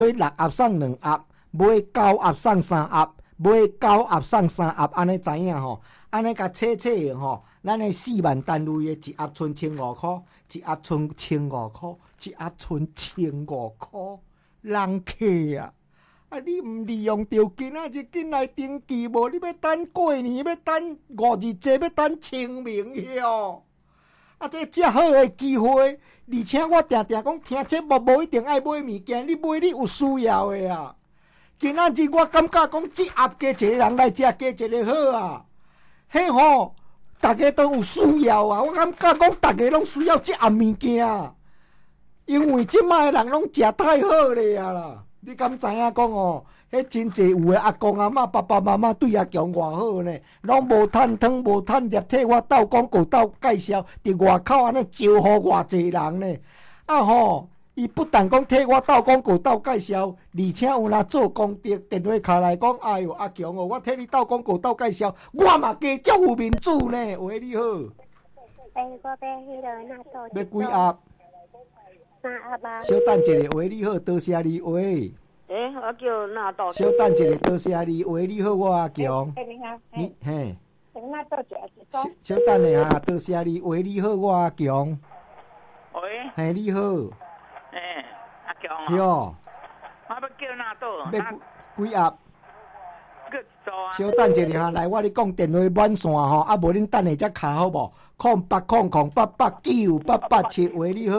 买6盒送2盒，买9盒送3盒，买9盒送3盒，安尼知影吼？安尼甲切吼，咱的4万单位的一盒剩1500块，一盒剩1500块，一盒剩1500块，人客啊！啊，你毋利用着今仔日紧来登记无？你要等过年，要等5日节，要等清明哟！啊，这遮好的机会，而且我定定讲听节目无一定爱买物件，你买你有需要的啊。今仔日我感觉讲这盒加一个人来食，加一个好啊。迄吼，大家都有需要啊。我感觉讲大家拢需要这盒物件，因为即摆的人拢食太好咧啊啦。你敢知影讲哦？迄真济有诶阿公阿嬷、爸爸妈妈对阿强偌好呢，拢无趁汤无趁粒，替我斗广告斗介绍，伫外口安尼招呼偌济人呢。啊吼，伊不但讲替我斗广告斗介绍，而且有若做功德，电话卡来讲，哎哟阿强哦，我替你斗广告斗介绍，我嘛加足有面子呢。喂，你好。我要迄个纳豆。 要几盒 3盒啊。 小等一下，喂，你好，多谢你，喂。 我叫纳豆。 小等一下，多谢你，喂，你好，我阿强。 你好。 你嘿。 纳豆一小等下哈，多谢你，喂，你好，我阿强。 喂。 嘿，你好。 阿强啊。 哟。 我要叫纳豆。 要几盒？ 叫一组啊。 小等一下哈，来，我咧讲电话满线吼，啊无恁等下才卡好无？0800889887，喂，你好。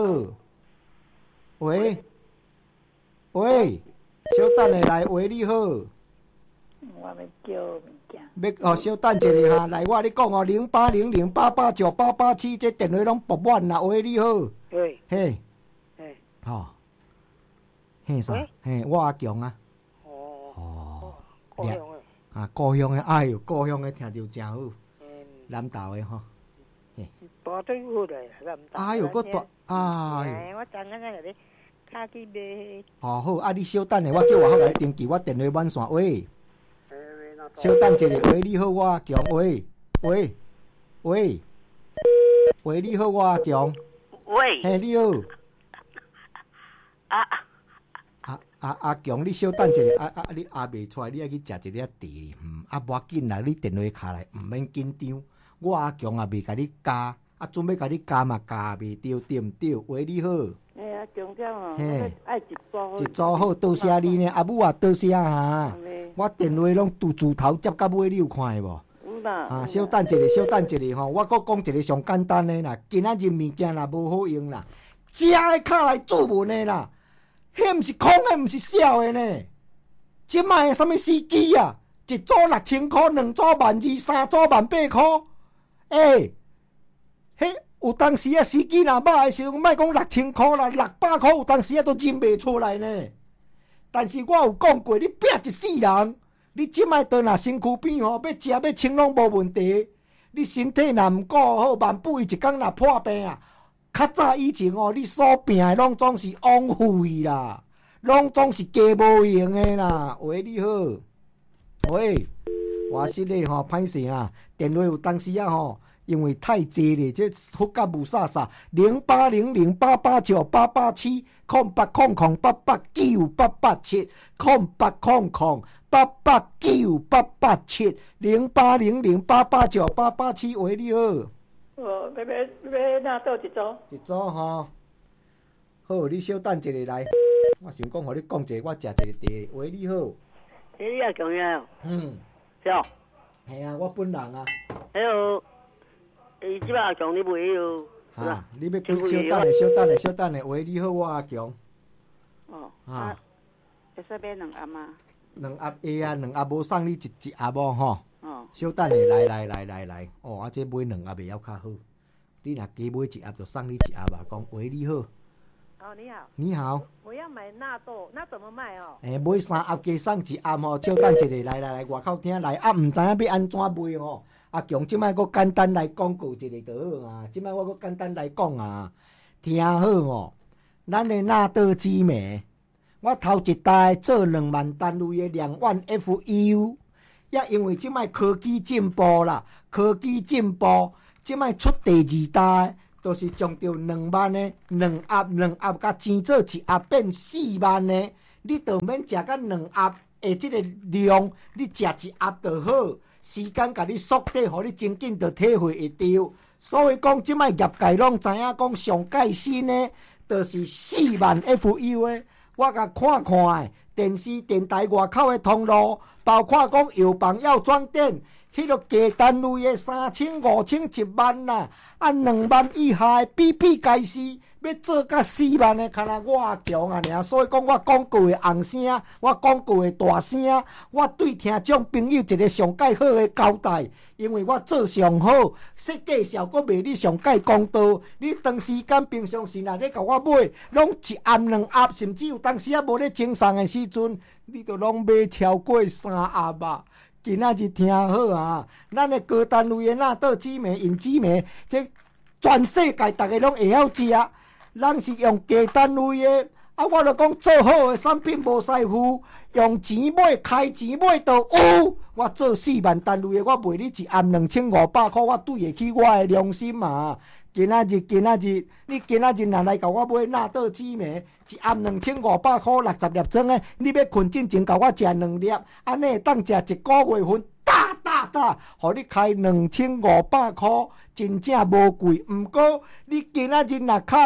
喂。喂。小等下来，喂，你好。 我要叫物件。 要小等一下哈，来我咧讲哦，0800889887，这电话拢爆满啦。喂，你好。 嘿。 嘿。 嘿。 吼。嘿啥？嘿，我阿强啊。 哦。高雄的。 啊，高雄的，哎哟，高雄的听着真好。南投的吼。嘿。 大队伍的南投。 哎哟，个大，哎哟。我昨昏仔咧。卡去买。 哦好，啊你小等下，我叫外口来登记，我电话满线。喂，小等一下，喂，你好，我阿强，喂，你好，我阿强， 喂， 嘿，你好，阿强，你小等一下，你未出来，你爱去食一粒茶，无要紧啦，你电话卡来，毋免紧張，我阿強也未甲你加，準備甲你加嘛加未着，對毋對？喂，你好。 中奖哦，爱一组。 一组好，多谢你呢，阿母啊，多谢哈。我電話攏自頭接到尾，你有看無？ 有啦。 啊，小等一下吼，我閣講一個上簡單的啦，今仔日物件啦無好用啦，食的卡來注文的啦，迄毋是空的，毋是笑的呢。即賣的什麼司機啊？一組6000塊，兩組12000，三組18000塊。迄。有當時啊，司機若歹的時候，莫講6000塊啦，600塊有當時啊都認袂出來呢。但是我有講過，你拼一世人，你即擺倒若身軀邊吼，要食要穿攏無問題。你身體若毋顧好，萬不伊一工若破病啊。較早以前哦，你所拼的攏總是枉費啦，攏總是加無用的啦。喂，你好，喂，我是咧吼，歹勢啊，電話有當時啊吼。因為太濟咧，這福甲無啥啥，0800889887，0800889887，08008887，喂，你好。 要纳豆一組。 一組吼，好，你小等一下來，我想講，互你講一個，我食一個茶。喂，你好。 你也強呀？是哦。 係啊，我本人啊。 Hello。即擺阿強你袂曉。 啊，你要幾小等下，喂，你好，我阿強。 會使買2盒嗎 ？2盒會啊，2盒無送你一盒無吼。小等下，來，啊，這買2盒會曉較好。你若加買1盒就送你1盒啊，講，喂，你好。 你好。 你好。 我要買納豆，那怎麼賣哦？ 買3盒加送1盒吼，小等一下，來，外口聽來，毋知影要安怎賣吼。阿強，即擺我簡單來廣告一個就好啊！即擺我簡單來講啊，聽好哦。咱的納豆紫莓，我頭一代做2萬單位的2萬 FU， 也因為即擺科技進步啦，即擺出第2代，都是將着2萬的2盒甲錢做1盒變4萬的你就免食到2盒的即个量，你食1盒就好。时间甲你缩短，互你真紧就体会会到。所以讲，即摆业界拢知影讲上盖新的，就是4万 FU 的。我甲看看的电视、电台外口的通路，包括讲药房、药妆店，迄个低单位的3000、5000、1万啦，啊2万以下的比皆是。要做到4万的，看来我阿强啊尔，所以讲我讲句的红声，我讲句的大声，我对听众朋友一个上介好的交代，因为我做上好，设计效果卖你上介公道。你长时间平常时若咧甲我买，拢1盒2盒，甚至有当时啊无咧精送的时阵，你都拢买超过3盒啊。今仔日听好啊，咱的高单位的纳豆紫梅、银紫梅，这全世界大家拢会晓食。咱是用低单位的，啊，我著讲做好的产品无师傅，用钱买开钱买就有。我做4万单位的，我卖你1盒2500块，我对得起我的良心嘛。今仔日，你今仔日若来甲我买纳豆紫梅，1盒2500块，60粒装的，你要困进前甲我食2粒，安尼会当食1个月份。互你开2500块，真正无贵。毋过你今仔日若卡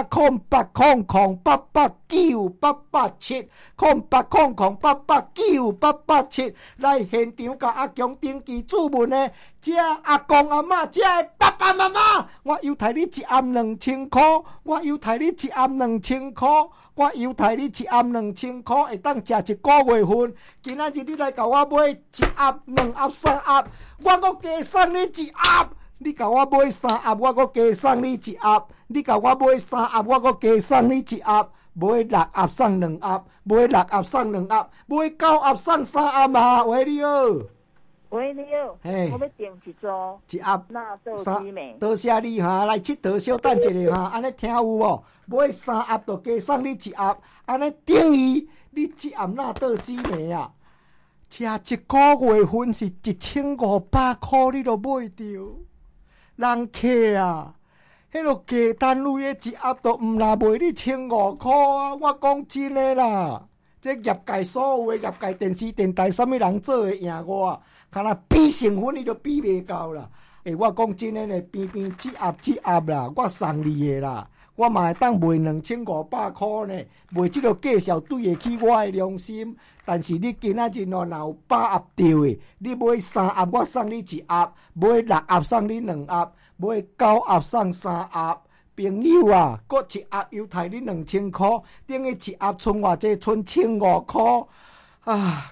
0800889887，0800889887，来现场甲阿强登记注文的，这阿公阿嬷，这爸爸妈妈，我犹太你1盒2000块，我犹太你1盒2000块。我犹太你1盒2000块，会当食1个月份。今仔日你来甲我买1盒、2盒、3盒，我阁加送你1盒。你甲我买3盒，我阁加送你1盒。你甲我买3盒，我阁加送你1盒。买6盒送2盒，买6盒送2盒，买9盒送3盒嘛，喂你好。 喂，你好，我要订一组 1盒纳豆紫梅。 多谢你哈，来佚佗小等一下哈，安尼听有无？买3盒就加送你1盒，安尼等于你1盒纳豆紫梅啊，吃1个月份是1500块，你都买着。人客啊，迄落低单位的1盒都毋若卖你1500块啊！我讲真的啦，这业界所有的业界电视电台，啥物人做会赢我？看若比成分，你都比袂到啦。我讲真的呢，边1盒啦，我送你的啦。我嘛会当卖2500块呢，卖即个介绍对得起我的良心。但是你今仔日若有把握到的，你买3盒我送你1盒，买6盒送你2盒，买9盒送3盒。朋友啊，搁1盒犹太你2000块，等于1盒剩偌济？剩1500块。啊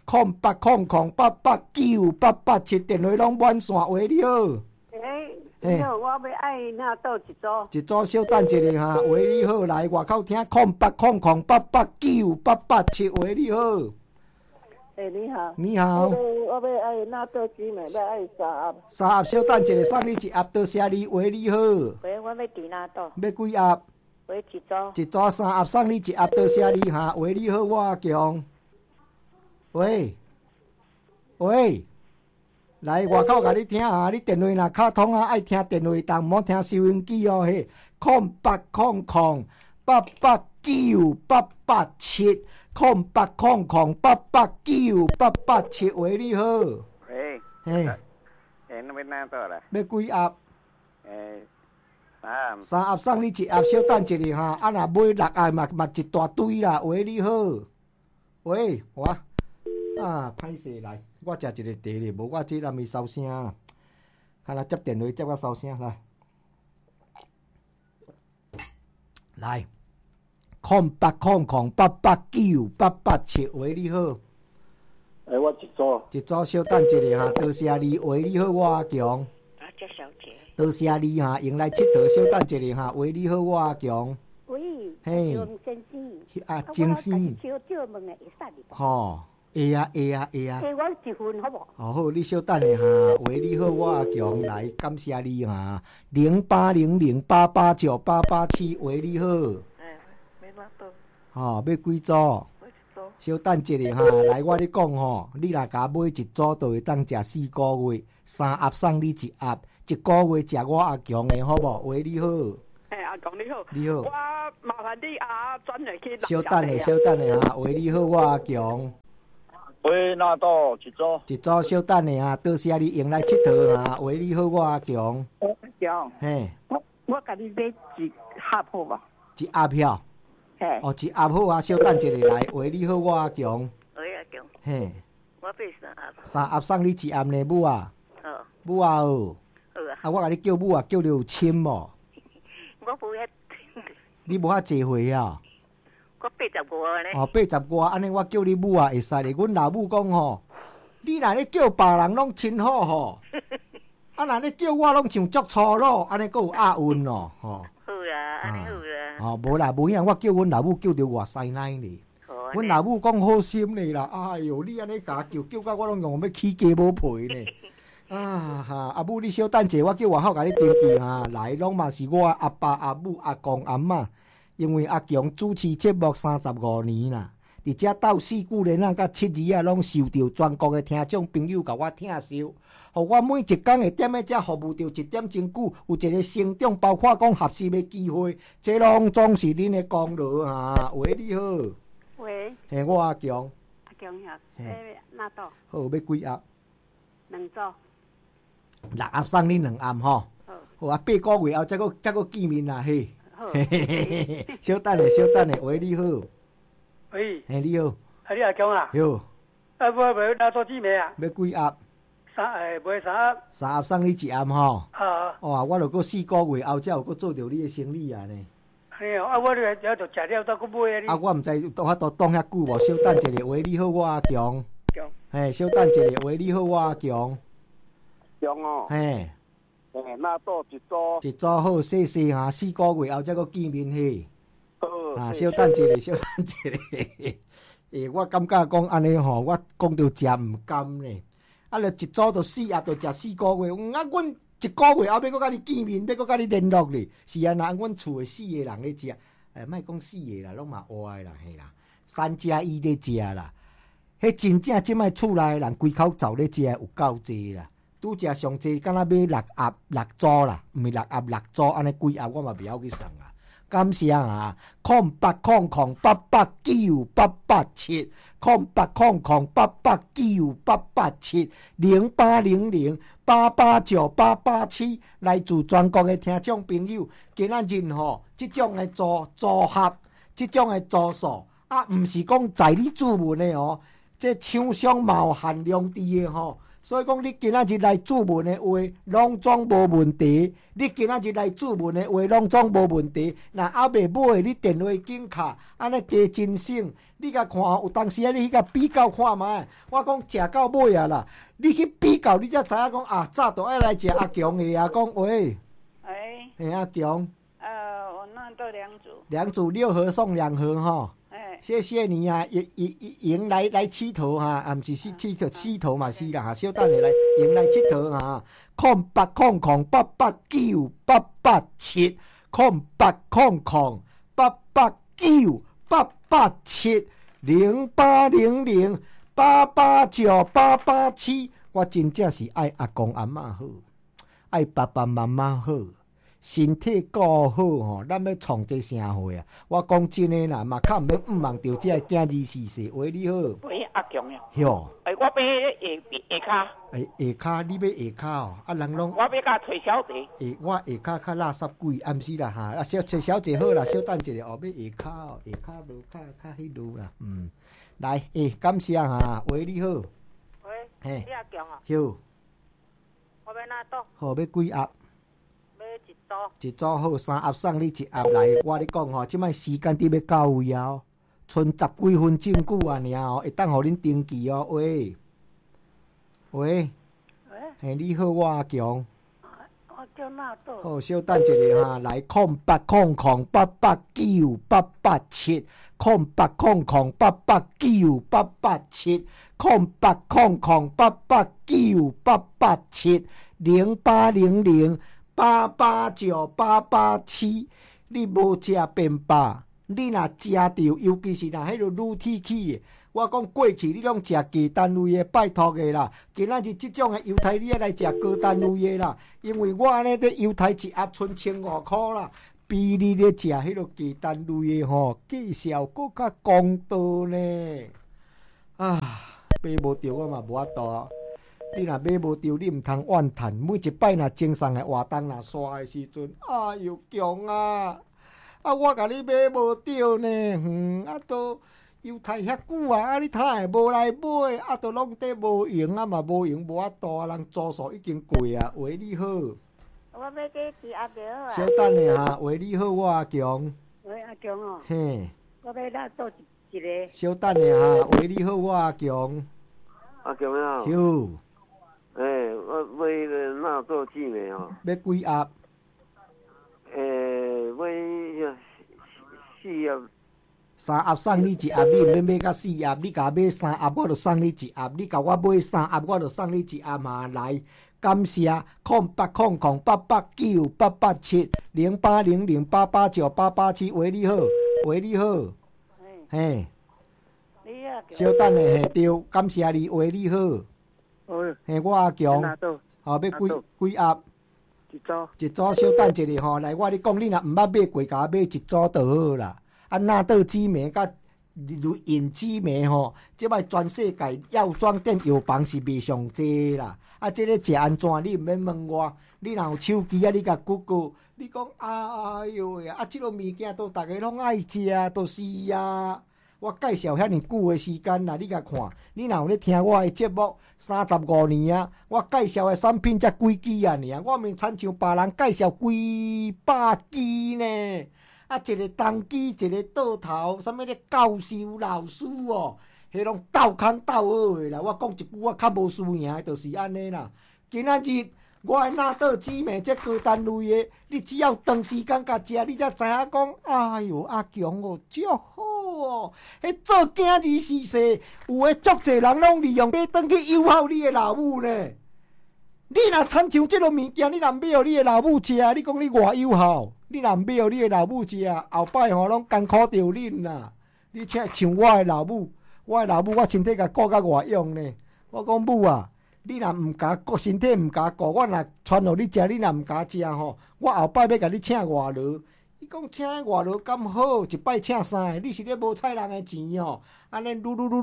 ，0800889887电话拢满线，喂你好。 你好，我要爱纳豆1组。 1组小等一下哈，喂你好，来外口听0800889887，喂你好。 你好。 你好。 我要爱纳豆紫梅，要爱3盒。 3盒小等一下，送你1盒，多谢你，喂你好。 喂，我要订纳豆。 要几盒？ 喂，1组。 1组3盒，送你1盒，多谢你哈，喂你好，我阿强。喂。来外口甲你听啊！你电话若卡通啊，爱听电话筒，毋好听收音机哦。嘿，0800889887，0800889887，喂你好。 喂。 嘿。 那要纳豆啦？ 要几盒 ？3 盒送你1盒，小等一下哈。啊，若买6盒嘛一大堆啦。喂你好。喂，我啊，歹势来。我食一个茶咧，无我这暗暝收声啦。看来接电话接我收声来，0800889887，喂你好。 我1组。 1组小等一下哈，多谢你，喂你好，我阿强。 这小姐。 多谢你哈，用来佚佗小等一下哈，喂你好，我阿强。 喂。 嘿。真生。 少问的会使哩？ 吼。会啊！ 给我1份好无？ 好，你稍等下哈。喂，你好，我阿强来，感谢你哈。0800889887，喂，你好。 没拿到。 要几组？稍等一下哈。来，我咧讲吼，你若甲买1组，就会当食4个月，3盒送你1盒，1个月食我阿强的好无？喂，你好。 阿阿公你好， 你好， 我麻烦你转来去。 稍等咧哈，喂，你好，我阿强。 喂，那到一组。 一组稍等咧啊，多谢你用来佚佗啊。喂，你好，我阿强。 强， 嘿， 我甲你买一盒好无？ 一盒票。 嘿。 哦，一盒好啊，稍等一下来。喂，你好，我阿强。 喂，阿强。 嘿。 我买3盒。 3盒送你一盒呢，母啊。 好。 母啊哦。 好啊。 啊，我甲你叫母啊，叫你有亲无？ 我无遐。 你无遐济岁啊？ 我80外呢。 哦，80外，安尼我叫你母啊，会使咧。阮老母讲吼，你若咧叫别人拢亲好吼，啊，若咧叫我拢像足粗鲁，安尼佫有押韵咯，吼。 好啦，安尼好啦。 哦，无啦，无影，我叫阮老母叫着偌师奶咧。阮老母讲好心咧啦，哎哟，你安尼甲叫到我拢用要起鸡母皮呢。啊哈，阿母你稍等者，我叫外口甲你登记哈，来，拢嘛是我阿爸、阿母、阿公、阿嬷。因为阿强主持节目35年啦，伫遮斗4句年啊，甲7字啊，拢受到全国的听众朋友甲我听受，互我每一工会踮咧遮服务到1点钟久，有一个成长，包括讲合适的机会，这拢总是恁的功劳哈。喂，你好。 喂。 嘿，我阿强。 阿强呀，哪倒？ 好，要几盒 ？2组。 6盒送你2盒吼。 好。 好啊，8个月后才个见面啦嘿。稍等咧，喂，你好。 喂。 嘿，你好。 你阿强啊？ 有。 要哪做姊妹啊？ 要几盒 ？3盒。 3盒送你1盒吼。 啊。 哦，我著搁4个月后才有搁做着你的生意啊呢。 嘿哦，我了就食了，再搁买啊你。 我毋知我都当遐久无，稍等一下，喂，你好，我阿强。 强。 嘿，稍等一下，喂，你好，我阿强。 强哦。 嘿。 那到一组。 一组好，谢谢哈，4个月后才搁见面嘿。 好。 啊，稍等一下。我感觉讲安尼吼，我讲着食毋甘呢。啊，著一组著4盒，著食4个月。啊，阮1个月后要搁甲你见面，要搁甲你联络咧。是啊，若阮厝诶4个人咧食，莫讲4个啦，拢嘛活诶啦，嘿啦，3+1咧食啦。迄真正即摆厝内诶人规口走咧食有够济啦。拄食上济，敢若买6盒6组啦，毋是6盒6组，安尼几盒我嘛袂晓去算啊。感谢啊，0800889887，0800889887，0800889887，来自全国的听众朋友，今仔日吼，即种的组合，即种的组数啊，毋是讲在你注文的哦，这厂商嘛有限量伫的吼。所以讲，你今仔日来注文的话，拢总无问题。你今仔日来注文的话，拢总无问题。若还袂买，你电话紧卡，安尼加真省。你甲看，有当时啊，你去甲比较看卖。我讲食到尾啊啦，你去比较，你才知影讲啊，早都爱来食阿强的啊。讲喂，嘿阿强， 我那都2组。 2组6盒送2盒吼。谢谢你啊，赢来佚佗哈，啊，毋是佚佗嘛是啦哈，稍等下来赢来佚佗哈，0800889887，0800889887，我真正是爱阿公阿嬷好，爱爸爸妈妈好。身体顾好吼，咱要创这社会啊！我讲真诶啦，嘛较毋免望着这囝儿4世。喂，你好。 喂，阿强呀。 哟。 我买下骹。 下骹，你买下骹哦？啊，人拢。 我要甲找小姐。 我下骹较垃圾贵，暗时啦哈。啊，找小姐好啦，稍等一下哦，要下骹哦，下骹无较迄路啦。来，感谢哈。喂，你好。 喂。你阿强啊？ 哟。 我要哪倒？ 好，要几盒？ 一组好，3盒送你1盒来。我咧讲吼，即摆时间伫要到位啊，剩10几分钟久啊，尔哦，会当互恁登记哦。喂，嘿，你好，我阿强。 我叫哪倒？ 好，稍等一下哈，来0800889887，08008887，08008887，你无食便饱，你若食着，尤其是若迄落乳铁起的，我讲过去你拢食低单位的，拜托的啦。今仔日即种的犹太你来食高单位的啦，因为我安尼咧犹太1盒剩1500块啦。 比你咧食迄个鸡蛋类的吼，介绍搁较公道呢。啊，买无着我嘛无法度。你若买无着，你毋通怨叹。每一摆若精神的活动若刷的时阵，哎哟强啊！我甲你买无着呢，都又刣遐久啊！你刣会无来买，都拢得无用嘛无用，无法度人租数已经贵啊，为你好。 我要给鸡鸭就好啊。 小等下哈，为你好，我阿强。 喂，阿强哦。 嘿。 我要哪做一个？ 小等下哈，为你好，我阿强。 阿强啊。 有。 我买哪做姊妹哦？ 要几盒？ 买4盒。 3盒送你1盒，你毋免买到4盒，你甲我买3盒，我就送你1盒；你甲我买3盒，我就送你1盒嘛。来，感谢08008878870800889887，为你好，为你好。嘿。小等下嘿对，感谢你，为你好。嘿，我阿强。要几盒？一组小等一下吼，来我咧讲，你若毋捌买过，甲我买1组就好啦。纳豆紫梅甲银紫梅吼，即摆全世界药妆店药房是卖上济啦。即个食安怎？你毋免问我。你若有手机你甲 Google， 你讲哎哟喂，即个物件都逐个拢爱食，就是啊。我介绍遐尼久的时间啦，你甲看，你若有咧听我的节目35年啊，我介绍的产品才几支啊尔，我免亲像别人介绍几百支呢。一个当机，一个倒头，啥物咧教授老师哦，迄拢斗空斗好的啦。我讲一句，我较无输赢的，就是安尼啦。今仔日我的纳豆紫梅这高单类的，你只要长时间甲食，你才知影讲，哎哟，阿强哦，足好哦。迄做囝儿时势，有诶足侪人拢利用买转去诱惑你的老母呢。你若亲像即落物件，你若买互你的老母食，你讲你偌有效？你若买互你的老母食，后摆吼拢艰苦着恁啦。你像我的老母，我身体甲顾甲偌用呢。我讲母啊，你若毋甲顾身体毋甲顾，我若传互你食，你若毋甲食吼，我后摆要甲你请外劳。伊讲请外劳敢好，一摆请3个，你是咧无菜人的钱哦。安尼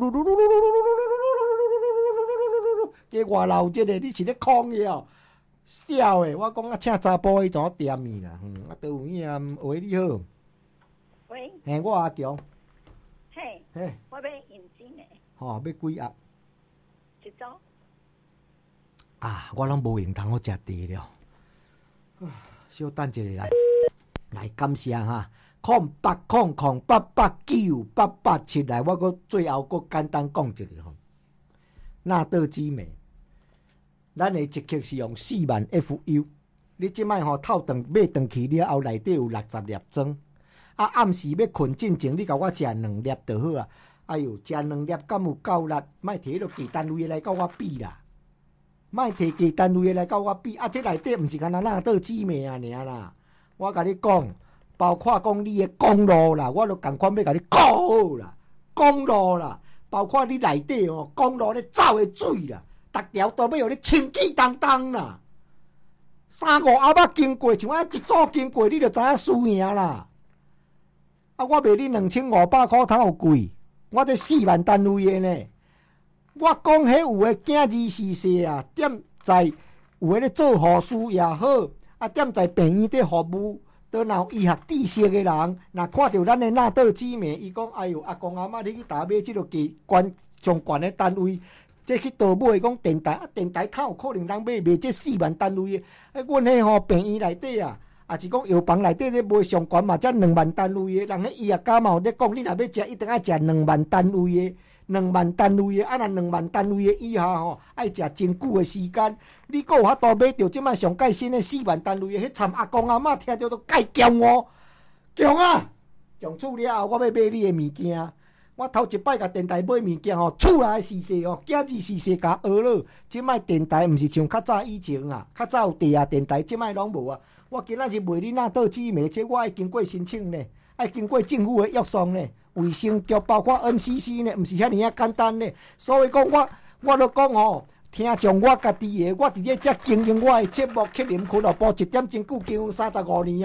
加外劳即个，你是咧空的哦，笑的。我讲请查甫迄种点去啦，都有影。喂，你好。 喂。 嘿，我阿强。 嘿。 嘿。 我要银子呢。 要几盒？1 组。 我拢无用通好食茶了。小等一下来感谢哈，0800889887来，我搁最后搁简单讲一下吼。纳豆紫梅。咱的一克是用4万 FU， 你即摆吼套顿买顿去了后，内底有60粒装。暗时要困进前，你甲我食2粒就好啊。哎哟，食2粒敢有够力？莫摕迄落鸡蛋类来甲我比啦，莫摕鸡蛋类来甲我比。这内底毋是干那纳豆紫梅啊尔啦。我甲你讲，包括讲你的公路啦，我都共款要甲你讲好啦，公路啦，包括你内底哦，公路咧走的水啦。逐条都要互你清气当当啦，3-5盒仔经过，像安一组经过，你就知影输赢啦。我卖你2500块，头有贵？我这4万单位的呢。我讲迄有诶囝儿时势啊，踮在有诶咧做护士也好，踮在病院伫服务，都若有医学知识诶人，若看到咱诶纳豆紫梅，伊讲哎哟，阿公阿嬷，你去搭买即落机关上悬诶单位。这去倒买讲电台，电台较有可能人买这4万单位的。阮迄吼病院内底啊，也是讲药房内底咧卖上悬嘛，才2万单位的。人迄医学家嘛有咧讲，你若要食，一定爱食2万单位的，2万单位的。若2万单位的以下吼，爱食真久的时间。你阁有法度买到即摆上盖新的4万单位的，迄惨阿公阿嬷听着都介强哦，强啊！从此了后，我要买你的物件。我头一摆甲电台买物件吼，厝内时势哦，囝儿时势甲学了。即摆电台毋是像较早以前啊，较早有地下电台，即摆拢无啊。我今仔日卖你纳豆紫梅，这我爱经过申请呢，爱经过政府的约束呢，卫生局包括 NCC 呢，毋是遐尼啊简单呢。所以讲我都讲吼，听从我家己的，我伫咧遮经营我的节目，克林俱乐部1点真久经营35年啊。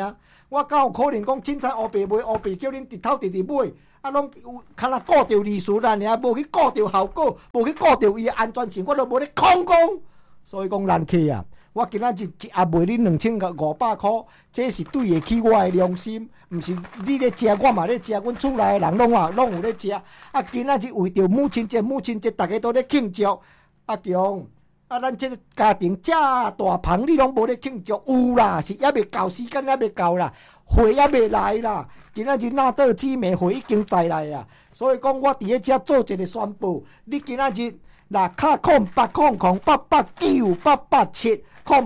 我敢有可能讲凊彩乌白卖乌白，叫恁直头直直买，啊，拢有敢若顾着利润啦，尔无去顾着效果，无去顾着伊的安全性，我都无咧空讲。所以讲，兰客啊，我今仔日一盒卖你2500块，这是对得起我的良心，毋是你咧食，我嘛咧食，阮厝内的人拢有咧食。啊，今仔日为着母亲节，大家都咧庆祝。啊强，啊，咱这个家庭遮大棚，你拢无咧庆祝，有啦，是还未到时间，还未到啦，货还未来啦。今仔日纳豆姊妹货已经在来啊，所以讲我伫咧遮做一个宣布，你今仔日。那卡0800889887，0800889887，0800889887，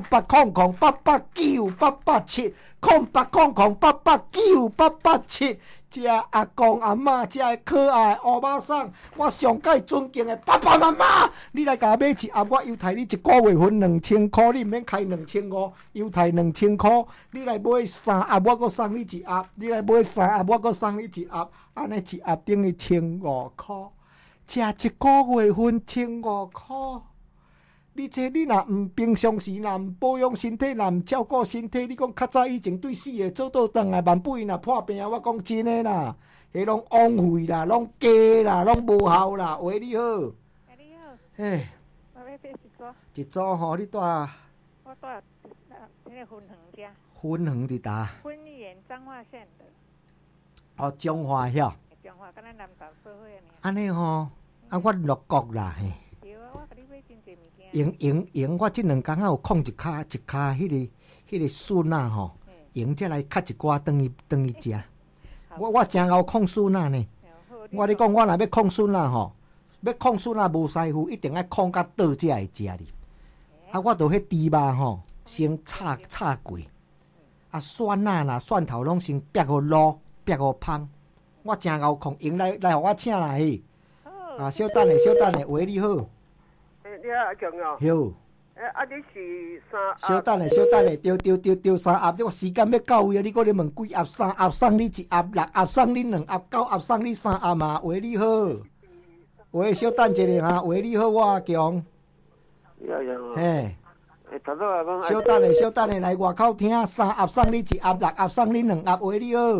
这阿公阿嬷，这可爱的乌马桑，我上界尊敬的爸爸妈妈，你来甲我买一盒，我优待你一个月份2000块，你毋免开2500，优待2000块，你来买3盒，我阁送你一盒，你来买3盒，我阁送你一盒，安尼一盒等于1500块。食一个月份1500块，你若毋平常时，若毋保养身体，若毋照顾身体，你讲较早以前对死的做倒转来，万不伊若破病，我讲真的啦，迄拢枉费啦，拢假啦，拢无效啦。喂，你好。 你好。 嘿。 我要买一组。 一组吼，你住？我住迄个分恒遮。 分恒伫倒？ 分园彰化县的。 哦，彰化遐。 彰化，敢若南投社会安尼。 安尼吼。啊，我乐国啦嘿。 对啊，我甲你买真侪物件。 用，我即2工仔有空一骹迄个笋啊吼，用则来较一寡转去食。我真够控笋啊呢。我咧讲，我若要控笋啊吼，要控笋啊无师傅，一定爱控到倒才会食哩。啊，我着迄猪肉吼，先炒过，啊蒜啊啦蒜头拢先煸互卤，煸互芳。我真够控，用来互我请来嘿。啊，小等下，喂，你好。 你好，阿强哦。 好。 啊，你是3盒？ 小等下，对3盒，这时间要到位啊！你搁咧问几盒？3盒送你1盒，6盒送你2盒，9盒送你3盒嘛？喂，你好。喂，小等一下哈，喂，你好，我阿强。 你好，强。 嘿。 头拄啊讲。 小等下，来外口听，3盒送你1盒，6盒送你2盒。喂，你好。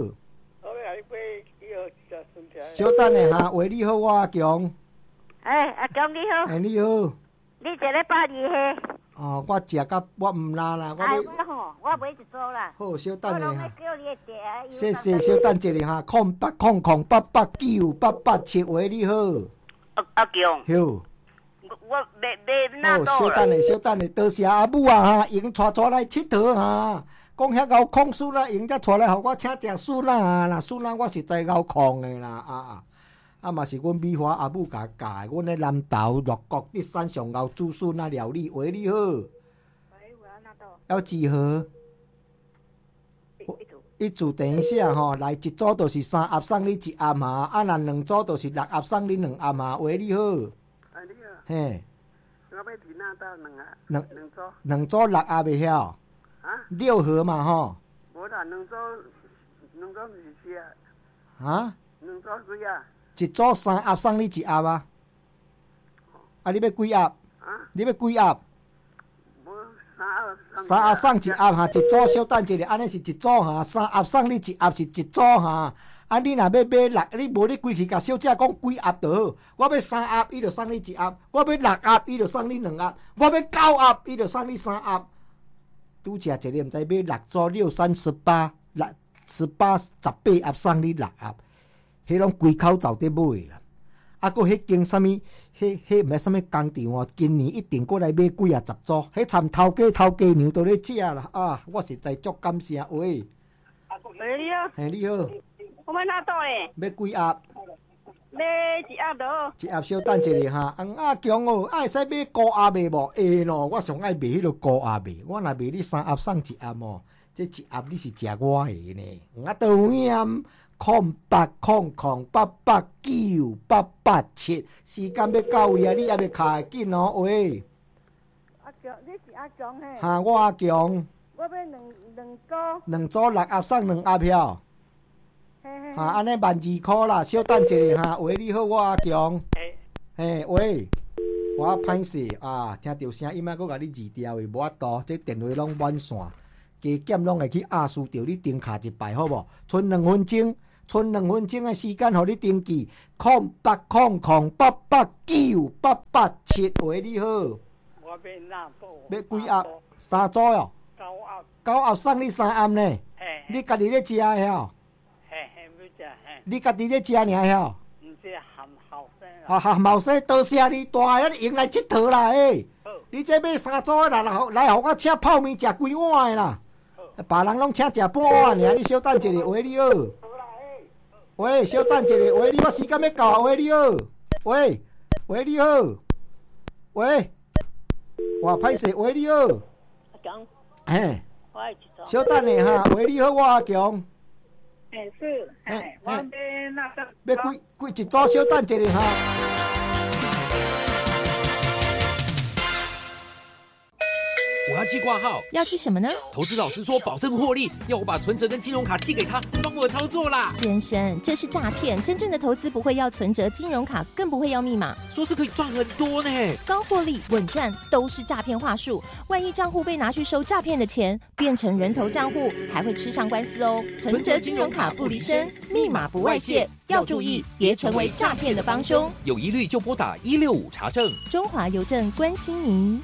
小等下哈，喂，你好，我阿强。 阿强你好。 你好。 你坐咧巴黎嘿？ 哦，我食甲我毋拉啦，我买一组啦。 好，小等下哈。 谢谢，小等一下哈，0800889887，喂，你好。 阿强。 好。 我买哪倒啦？好，小等下，多谢阿母啊哈，用带来佚佗哈。讲遐敖空笋啊，用才带来，互我请食笋啊！若笋啊，我实在敖空的啦啊嘛是阮美华阿母教教的，阮咧南投乐国第3上敖煮笋啊料理。喂，你好。喂，要几盒？一组等一下吼，来一组就是3盒送你1盒嘛，啊若2组就是6盒送你2盒嘛。喂，你好。 你好。 嘿。 我要伫哪倒2盒？2组。 2组6盒袂晓。6盒嘛吼。 无啦，2组是4啊。 啊 ？2组几啊？ 一组3盒送你1盒啊！啊，你要几盒？你要几盒无3盒。 3盒送1盒哈，一组小等一下，安尼是一组哈，3盒送你1盒是一组哈。啊，你若要买6，你无你规去甲小姐讲几盒就好。我要3盒，伊就送你1盒；我要6盒，伊就送你2盒；我要9盒，伊就送你3盒。拄食一个，毋知买6组6、3、18，18、18盒送你6盒，迄拢规口走伫买啦。啊，佫迄间啥物，迄毋知啥物工厂哦，今年一定过来买几啊10组，迄参头家娘都咧食啦。啊，我实在足感谢。喂， 喂，你好。 嘿，你好。 我要哪倒咧？ 要几盒？ 买1盒就好。 1盒小等一下哈，阿强哦，会使买高盒的无？会咯，我上爱买迄个高盒的。我若买你3盒送1盒哦，这1盒你是食我的呢。我都有影0800889887，时间要到位啊！你还袂卡紧哦，喂。 阿强，你是阿强嘿？ 哈，我阿强。 我要两组。 2组6盒送2盒票。哈，安尼12,000块啦，小等一下哈。喂，你好，我阿强。嘿，喂，我歹势啊，听到声音啊，佫甲你移掉的，无法度，这电话拢满线。 加减拢会去压输掉你登卡一摆，好无？剩2分钟的时间，互你登记0800889887，喂，你好。 我要纳豆。 要几盒？3组哟。9盒送你3盒呢。你家己咧食的吼？ 要食你家己咧食尔吼？ 毋是含后生啊，含后生，多谢你大个用来佚佗啦你这买3组的啦，来互我请泡面食规碗的啦。别人拢请食半碗尔，你稍等一下，喂，你好。喂，稍等一下，喂，你我时间要到啊，喂，你好。喂，你好。喂，哇，歹势，喂，你好。 阿强， 嘿， 我爱一组。 稍等下哈，喂，你好，我阿强。 是，我要那个。 要几一组，稍等一下哈。 我要寄挂号， 要寄什么呢？ 投资老师说保证获利，要我把存折跟金融卡寄给他，帮我操作啦。 先生，这是诈骗，真正的投资不会要存折、金融卡，更不会要密码。 说是可以赚很多呢， 高获利、稳赚都是诈骗话术。万一账户被拿去收诈骗的钱，变成人头账户，还会吃上官司哦。存折、金融卡不离身，密码不外泄，要注意，别成为诈骗的帮凶。 有疑虑就拨打165查证。 中华邮政关心您。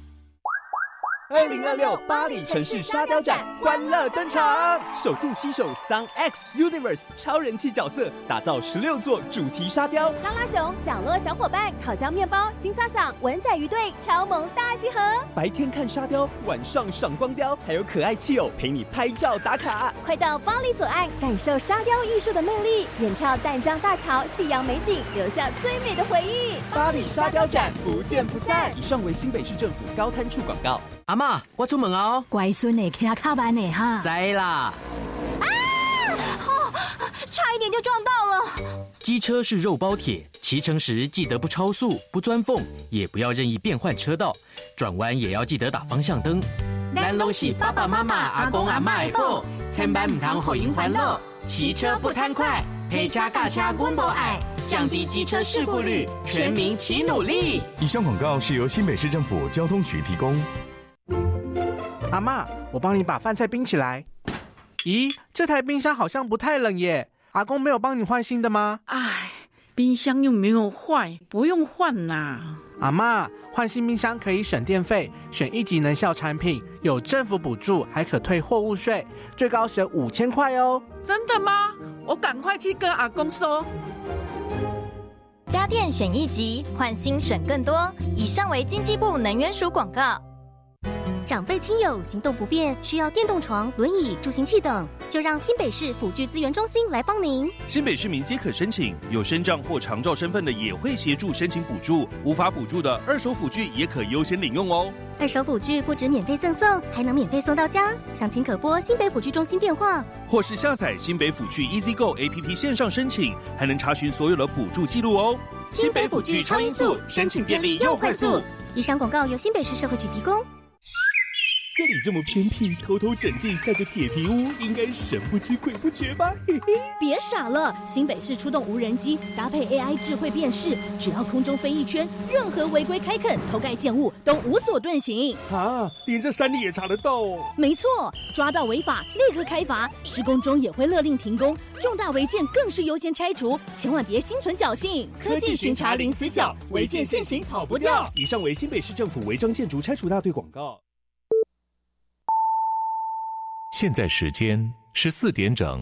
2026巴黎城市沙雕展欢乐登场，首度携手 Sun X Universe 超人气角色，打造16座主题沙雕。 拉拉熊、角落小伙伴、烤焦面包、金萨桑、文仔鱼队超萌大集合。 白天看沙雕，晚上赏光雕，还有可爱气偶陪你拍照打卡。 快到巴黎左岸，感受沙雕艺术的魅力，远眺淡江大桥、夕阳美景，留下最美的回忆。 巴黎沙雕展不见不散。以上为新北市政府高滩处广告。 阿嬷，我出门哦。 乖孙呢，骑较慢呢哈。 知啦。 差一点就撞到了。 机车是肉包铁，骑乘时记得不超速、不钻缝，也不要任意变换车道，转弯也要记得打方向灯。咱拢是爸爸妈妈、阿公阿嬷的宝，千万唔通互因烦恼。骑车不贪快，陪车驾车阮无爱，降低机车事故率，全民齐努力。 以上广告是由新北市政府交通局提供。 阿嬷，我帮你把饭菜冰起来。咦，这台冰箱好像不太冷耶，阿公没有帮你换新的吗？ 哎，冰箱又没有坏，不用换啦。 阿嬷，换新冰箱可以省电费，选1级能效产品，有政府补助，还可退货物税，最高省5000块哦。 真的吗？我赶快去跟阿公说。 家电选1级，换新省更多。以上为经济部能源署广告。长辈亲友行动不便，需要电动床、轮椅、助行器等，就让新北市辅具资源中心来帮您。 新北市民皆可申请，有身障或长照身份的也会协助申请补助，无法补助的二手辅具也可优先领用哦。 二手辅具不止免费赠送，还能免费送到家。详情可拨新北辅具中心电话， 或是下载新北辅具 EasyGo APP 线上申请，还能查询所有的补助记录哦。 新北辅具超音速，申请便利又快速。以上广告由新北市社会局提供。 这里这么偏僻，偷偷整地盖个铁皮屋，应该神不知鬼不觉吧？嘿嘿， 别傻了，新北市出动无人机，搭配 AI 智慧辨识，只要空中飞一圈，任何违规开垦、偷盖建物都无所遁形。 啊，连这山里也查得到哦？ 没错，抓到违法立刻开罚，施工中也会勒令停工，重大违建更是优先拆除，千万别心存侥幸。 科技巡查零死角，违建现行跑不掉。以上为新北市政府违章建筑拆除大队广告。 现在时间14点整。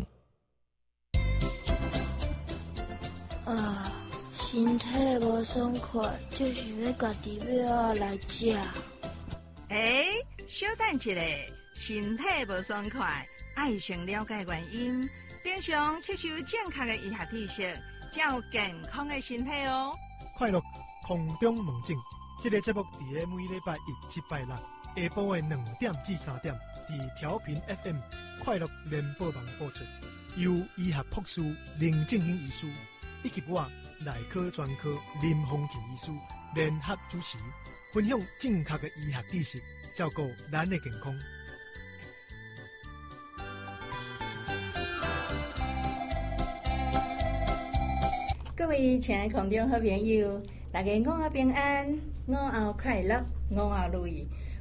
身体无爽快，就是要家己要来食。 小等一下，身体无爽快，爱先了解原因，平常吸收正确的医学知识，才有健康的身体哦。 快乐空中问诊，这个节目伫每礼拜1、7、8、6下晡的2点至3点，伫调频 FM 快乐联播网播出，由医学博士林正英医师以及我内科专科林丰庆医师联合主持，分享正确的医学知识，照顾咱的健康。 各位亲爱的空中好朋友，大家午后平安，午后快乐，午后如意。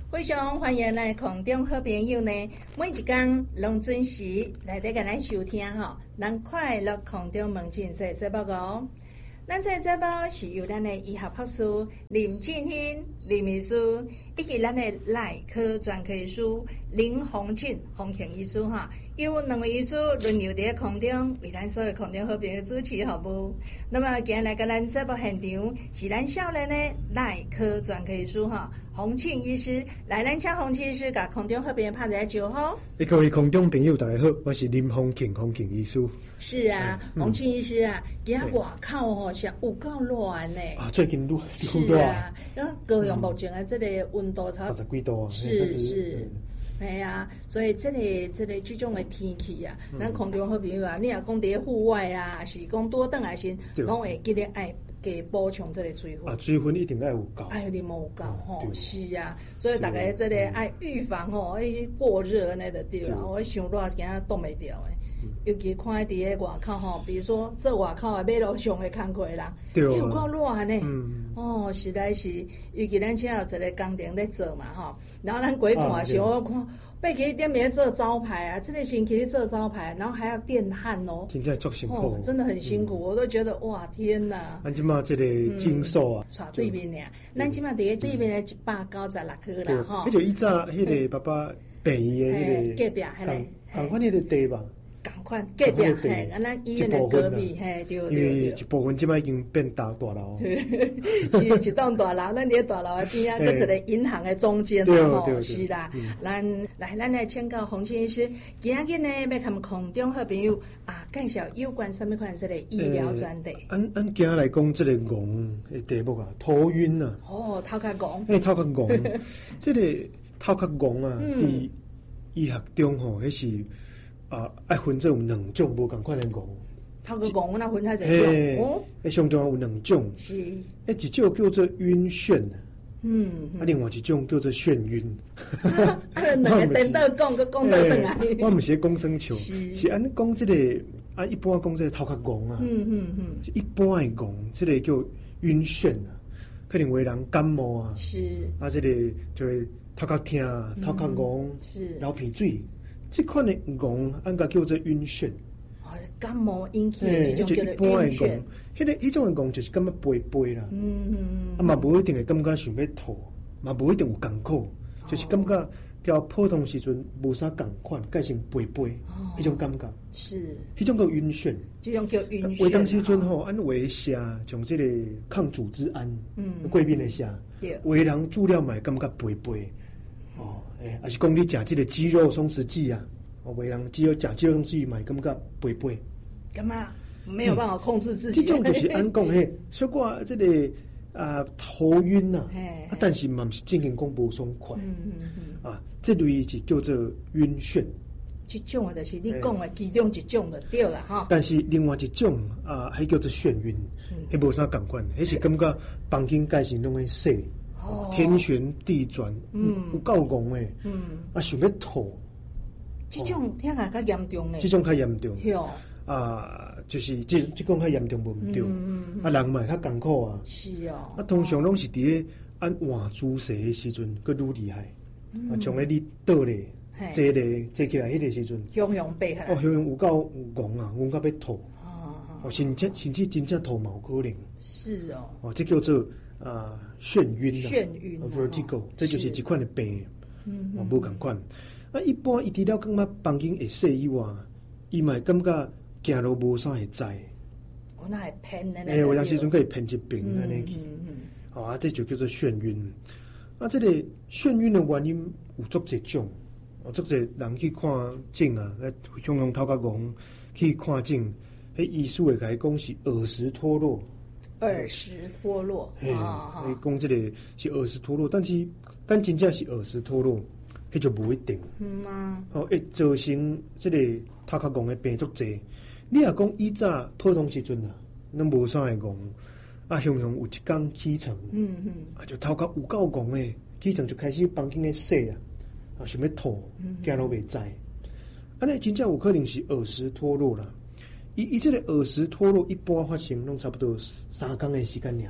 非常欢迎咱空中好朋友呢，每一天拢准时来得跟咱收听吼，咱快乐空中门诊这节目哦。咱这节目是由咱的医学博士林建兴林医师，以及咱的内科专科医师林宏庆洪庆医师哈，由两位医师轮流在空中为咱所有空中好朋友主持服务。那么今日来跟咱节目现场是咱少年的内科专科医师哈，洪庆医师来，咱请洪庆医师甲空中好朋友拍一下招呼。 各位空中朋友大家好，我是林洪庆医师。 是啊，洪庆医师啊，今仔外口吼是有够热呢。 啊，最近热， 是啊，然后高雄目前的这个温度超 80几度啊。 是。系啊，所以这种的天气啊，咱空中好朋友啊，你若讲伫户外啊，是讲多等来先，拢会记得爱给补充这个水分。啊， 水分一定要有够。 哎，你冇够吼，是啊，所以大家这个爱预防吼，过热那个对啦，我伤热惊冻袂掉的。尤其看伫个外口吼，比如说做外口的马路上的工课人，有够热呢。哦，实在是，尤其咱现在有一个工程在做嘛吼，然后咱过看时候看，八几点在做招牌啊，这个星期做招牌，然后还要电焊哦， 真正足辛苦， 真的很辛苦，我都觉得哇天哪！ 咱即马这个经受啊， 对面俩，咱即马伫个对面的196颗啦吼。 迄就以早迄个爸爸病医的迄个隔壁迄个， 同款迄个地吧。 同款隔壁嘿，咱医院的隔壁嘿，对。 因为一部分即摆已经变大楼， 是一栋大楼，咱伫大楼的边啊，搁一个银行的中间吼，是啦。咱来请教洪庆医师，今日呢要跟空中好朋友啊介绍有关什么款这个医疗专题。 按今日来讲，这个戆的题目啊，头晕啊。 哦，头壳戆。 头壳戆，这个头壳戆啊，伫医学中吼，迄是。爱分做有两种无同款的戆。 头壳戆，那分太侪种哦。 上中有两种， 是。 一种叫做晕眩，另外一种叫做眩晕。 两个颠倒讲，佮讲倒转来。 我毋是讲生笑，是安尼讲这个一般讲这个头壳戆啊。一般的戆，这个叫晕眩啊，可能有人感冒啊， 是。 这个就会头壳痛、头壳戆， 是。 流鼻水。这款的戆，按个叫做晕眩。 感冒引起的这种叫做晕眩。 迄种的戆就是感觉肥啦。嘛无一定会感觉想要吐，嘛无一定有艰苦，就是感觉交普通时阵无啥共款，改成肥。迄种感觉。 是。 迄种叫晕眩。 这种叫晕眩。 有当时阵吼，按为写从这个抗组织胺，过敏的写，有的人煮了嘛感觉肥。哦，还是讲你食这个肌肉松弛剂啊，有的人食肌肉松弛剂嘛，感觉肥， 干嘛没有办法控制自己？ 这种就是按讲嘿，小可这个头晕呐，但是嘛不是正经讲无爽快，这类是叫做晕眩。 这种的就是你讲的其中一种就对了哈。 但是另外一种还叫做眩晕，迄无啥共款，迄是感觉房间盖是拢会洗。天旋地转，有够戆诶，想要吐。 这种听起来较严重咧。 这种较严重。就是这种较严重无毋对。人嘛较艰苦啊。 是哦。 通常拢是伫咧按换姿势诶时阵，佫愈厉害。像咧你倒咧，坐起来迄个时阵。 汹爬起来。 汹有够戆啊，戆到要吐。甚至真正吐毛可能。 是哦。 这叫做。眩晕，vertigo， 这就是一款的病，无共款。一般伊除了感觉房间会洗以外，伊嘛感觉行路无啥会知。 我那会偏的。 有当时阵可以偏一边安尼去。这就叫做眩晕。这个眩晕的原因有足侪种，足侪人去看诊啊，用头壳戆去看诊，迄医师会甲伊讲是耳石脱落。 耳石脱落， 讲这个是耳石脱落，但是真正是耳石脱落，迄就无一定。会造成这个头壳戆的病足侪。你若讲以早普通时阵啊，咱无啥会戆，雄有一天起床，就头壳有够戆的，起床就开始房间的洗啊，想要吐，行路袂知。安尼真正有可能是耳石脱落啦。伊这个耳石脱落一般发生拢差不多3天的时间尔。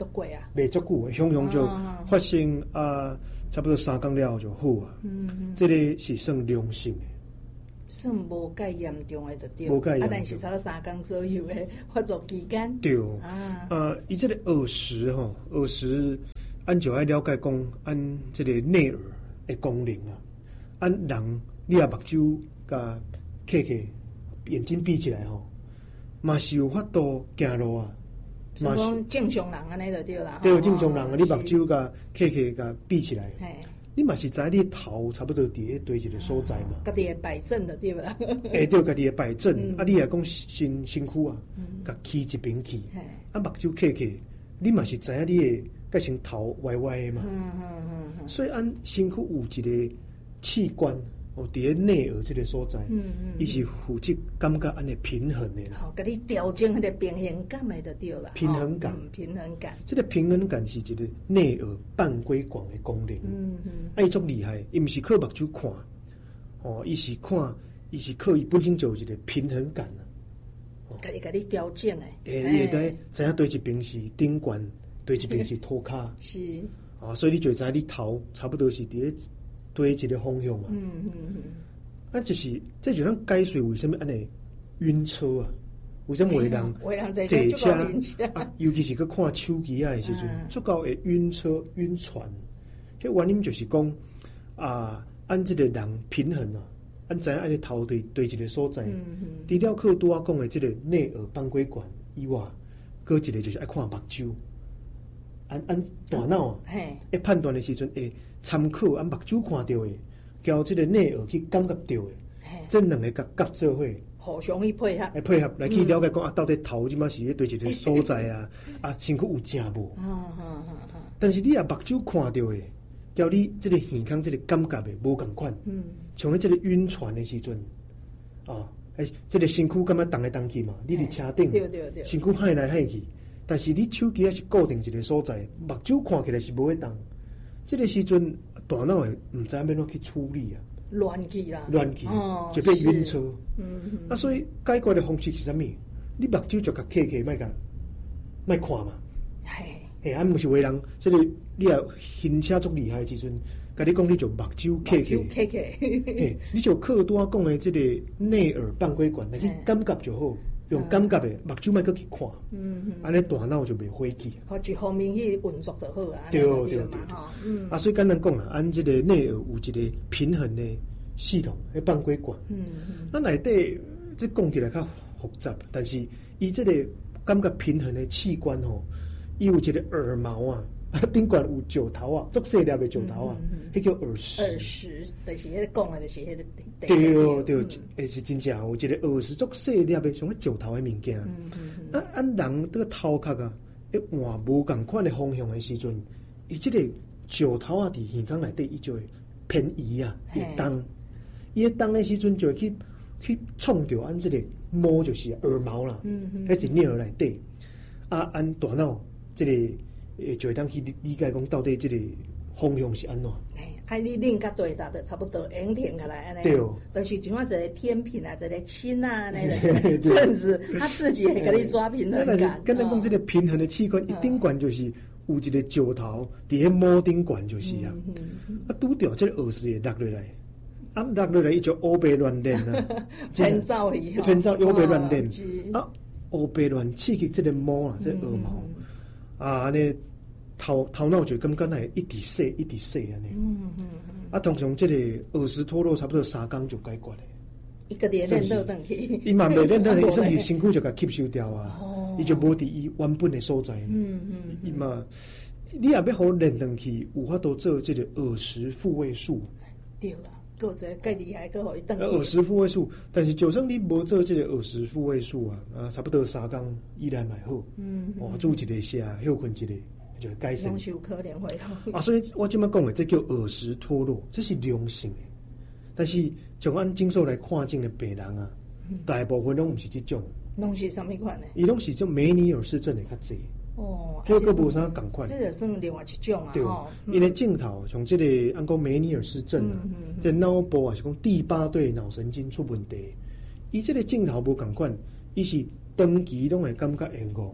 都过啊， 袂足久，雄雄就发生差不多3天了就好啊。这个是算良性的， 算无介严重的就对。 无介严重， 但是差不多3天左右的发作期间。 对，伊这个耳石吼，耳石，咱就爱了解讲，咱这个内耳的功能啊，咱人你啊目睭甲闭起，眼睛闭起来吼，嘛是有法度行路啊。 是讲正常人安尼就对啦。 对，正常人啊，你目睭甲闭起甲闭起来，你嘛是知你头差不多伫迄对一个所在嘛。 家己的摆正就对啦。 对，家己的摆正，你也讲身躯啊，甲起一边去，目睭闭起，你嘛是知影你的甲成头歪歪的嘛。所以按身躯有一个器官。伫咧内耳这个所在，伊是负责感觉安尼平衡的啦。 好，甲你调整迄个平衡感的就对啦。 平衡感， 平衡感。 这个平衡感是一个内耳半规管的功能。伊足厉害，伊毋是靠目睭看，伊是看，伊是靠伊本身就有一个平衡感啊。 甲你调整的。 伊会知影对一边是顶悬，对一边是涂骹。 是。 所以你就知影你头差不多是伫咧。对一个方向嘛，就是这就咱解释为什么安尼晕车啊？为什么有人坐车啊？尤其是去看手机啊的时阵，足够会晕车、晕船。迄原因就是讲按这个人平衡啊，按知影安尼头对一个所在。除了靠拄仔讲的这个内耳半规管以外，搁一个就是爱看目睭。按大脑啊，会判断的时阵会。参考按目睭看到的，交这个内耳去感觉到的，这两个夹做伙， 互相去配合， 配合来去了解讲到底头即马是咧对一个所在啊，身躯有正无？但是你目睭看到的，交你这个耳孔这个感觉的无共款，像这个晕船的时阵，这个身躯感觉动来动去嘛，你伫车顶，身躯海来海去，但是你手机还是固定一个所在，目睭看起来是无会动。这个时阵，大脑会唔知要怎去处理啊， 乱去啦， 就变晕车。所以解决的方式是啥物？你目睭就甲起起，莫看嘛。按毋是为人，这个你也行车足厉害的时阵，甲你讲你就目睭起起，你就靠拄仔讲的这个内耳半规管来去感觉就好。用感觉的目睭莫去看，安尼大脑就袂火气。 一方面去运作就好啊。 对，所以简单讲啦，按这个内耳有一个平衡的系统，迄半规管。咱内底这讲起来较复杂，但是伊这个感觉平衡的器官吼，伊有一个耳毛啊。顶管有石头啊，足细粒的石头啊，迄叫耳石。 耳石，就是迄个讲的，就是迄个。 对，也是真正有一个耳石足细粒的，像迄石头的物件。按人这个头壳啊，一换无共款的方向的时阵，伊这个石头啊，伫耳孔内底，伊就会偏移啊，会动。伊会动的时阵，就会去创着按这个毛，就是耳毛啦。迄是耳内底。按大脑这个。就会当去理解讲到底这个方向是安怎。 你另甲对答的差不多延停下来安尼。 对， 就是像我一个天平啊，一个亲啊，那个这样子，他自己会给你抓平衡感。 跟咱讲这个平衡的器官，一顶管就是有一个石头伫迄毛顶管就是啊。拄着这个耳石会落落来，落落来伊就乌白乱练啊， 偏走伊， 偏走乌白乱练乌白乱刺激这个毛啊，这耳毛。安尼头脑就感觉那一直细安尼。通常这个耳石脱落差不多3天就解决了。 伊个练倒转去， 伊嘛袂练倒，伊算是身躯就甲吸收掉啊。伊就无伫伊原本的所在。伊嘛，你也要好练转去，有法度做这个耳石复位术。 对啦。够这介厉害，够互伊等。 耳石复位术，但是就算你无做这个耳石复位术啊，差不多3天依然蛮好。做一个下，休困一个就会改善。 拢是有可能会好。 所以我即摆讲的，这叫耳石脱落，这是良性的。但是从按诊所来看症的病人啊，大部分拢毋是这种。 拢是什么款的？ 伊拢是种梅尼尔氏症的较济。迄个无啥共款， 这个算另外一种啊。 对，因为镜头像这个按讲梅尼尔氏症啊，这脑部啊是讲第8对脑神经出问题。伊这个镜头无共款，伊是长期拢会感觉会戆，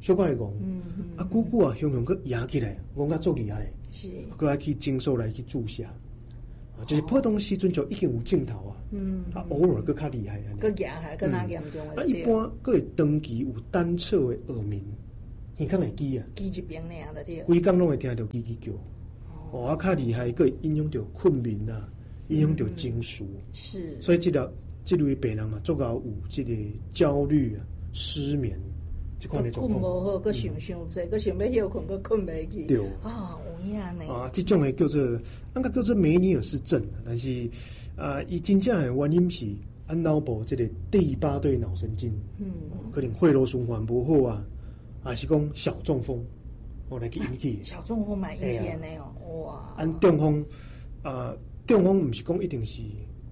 小可会戆，啊，久久啊，雄雄佫压起来，戆甲足厉害， 是， 佫爱去经手来去注射，就是普通时阵就已经有镜头啊，啊，偶尔佫较厉害， 佫压还佫哪严重啊，一般佫会长期有单侧的耳鸣，耳孔会记啊， 记一边尔的对， 规工拢会听到叽叽叫，哦，啊，较厉害，佫会影响到困眠啊，影响到情绪， 是， 所以这类病人嘛，足够有这个焦虑啊、失眠。 困无好，佫想济，佫想要休困，佫困袂去。 对啊，有影呢。 啊，这种的叫做，那个叫做梅尼尔氏症，但是伊真正的原因是按脑部这个第八对脑神经，可能血路循环不好啊，还是讲小中风，来去引起。 小中风嘛引起的哦，哇！ 按中风中风不是讲一定是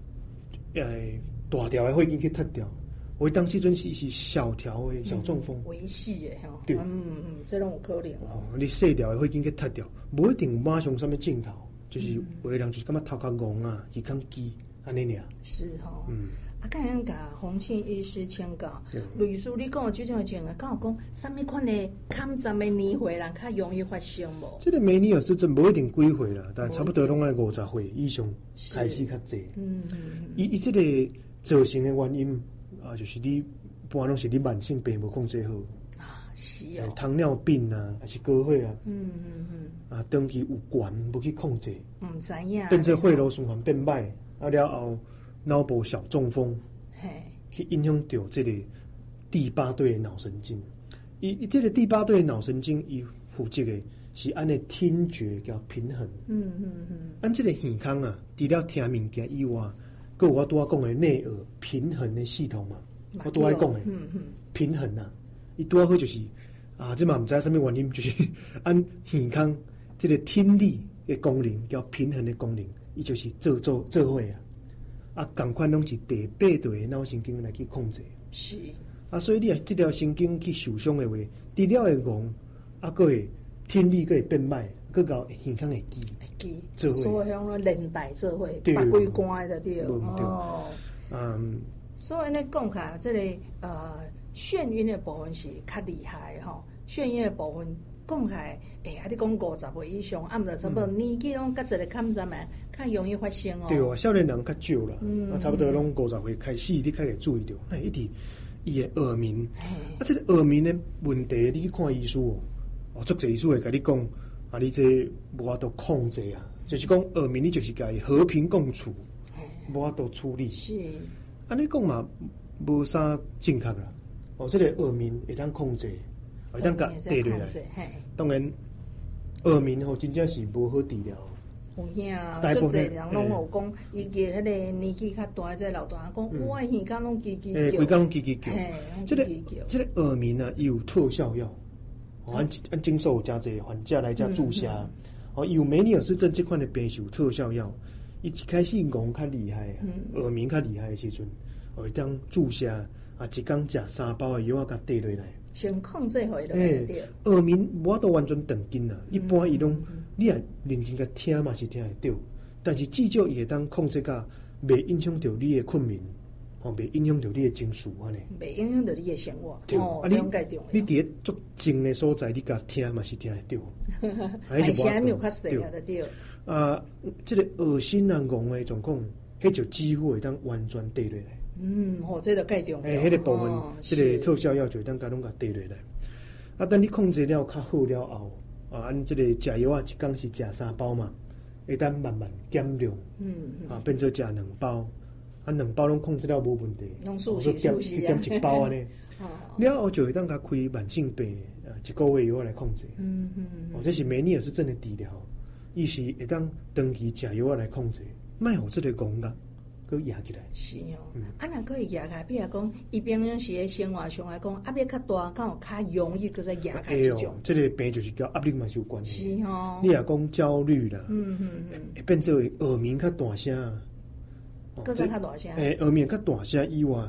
大条的血管去脱掉。我当时阵是小条的小中风， 微细的吼， 对， 这种有可能哦。 你细条的血管去脱掉，无一定马上什么镜头，就是有的人就是感觉头壳戆啊，耳孔记安尼尔。 是吼，啊，刚刚甲洪庆医师请教，类似你讲的这种情形，敢有讲什么款的抗战的年岁人较容易发生无？ 这个梅尼尔氏症无一定几岁啦，但差不多拢爱50岁以上开始较济。伊这个造成的原因。啊，就是你不然拢是你慢性病无控制好啊，是哦， 糖尿病啊，还是高血啊，啊，长期有管无去控制， 唔知影， 变成血路循环变歹，啊了后脑部小中风，去影响到这个第八对脑神经。伊这个第八对脑神经伊负责的是按的听觉叫平衡，按这个耳孔啊，除了听物件以外。个我拄仔讲的内耳平衡的系统嘛，我拄仔讲的平衡啊，伊拄仔好就是啊，这嘛唔知什么原因，就是按耳孔这个听力的功能叫平衡的功能，伊就是做伙啊，共款拢是第八对脑神经来去控制。 是啊，所以你这条神经去受伤的话，除了会戆，啊，个会听力个会变歹，个搞耳孔会记。 所以讲连带做伙，把规关的对哦。所以呢，讲起来，这个眩晕的部分是较厉害吼。眩晕的部分讲起来，啊，你讲50岁以上，啊，毋着差不多年纪拢甲一个抗战嘛，较容易发生哦。 对啊，少年人较少啦，差不多拢50岁开始，你开始注意到，那一直伊的耳鸣，啊，这个耳鸣的问题，你去看医师哦，足侪医师会甲你讲。啊！你这无法度控制啊，就是讲耳鸣，你就是甲伊和平共处，无法度处理。 是， 安尼讲嘛，无啥正确啦。哦，这个耳鸣会当控制，会当甲地落来。当然，耳鸣吼真正是无好治疗。 有影，足侪人拢有讲，伊个迄个年纪较大，即老大人讲，我耳孔拢叽叽叫， 规工叽叽叫。这个耳鸣啊，伊有特效药。按经受加济患者来加注射，有梅尼尔氏症这款的病是有特效药，伊一开始戆较厉害，耳鸣较厉害的时阵，会当注射啊，一工食3包的药啊，甲缀落来， 先控制好就对。 耳鸣无法度完全断根啦，一般伊拢你也认真甲听嘛是听会到，但是至少伊会当控制甲袂影响到你的困眠。袂影响到你的情绪安尼， 袂影响到你的生活。 哦， 这种介重要。 你伫个足静的所在，你甲听嘛是听会到， 还是声没有较细啊？对。 啊，这个恶心啊、戆的状况，迄就几乎会当完全缀落来。 这个介重要。 迄个部分，这个特效药就会当甲拢甲缀落来。啊，等你控制了较好了后，啊，按这个食药啊，一工是食3包嘛，会当慢慢减量。啊，变做食2包。啊，2包拢控制了无问题， 我说点 1包安尼，了后就会当甲开慢性病1个月药来控制。这是梅尼尔氏症的治疗，伊是会当长期食药来控制，莫互这个戆角佮压起来。 是哦，若可以压开，比如讲，伊平常时的生活上来讲，压力较大，敢有较容易佮再压开这种。 这个病就是叫压力嘛是有关系。是哦， 你若讲焦虑啦，会变做耳鸣较大声。 个较大声， 耳鸣较大声以外，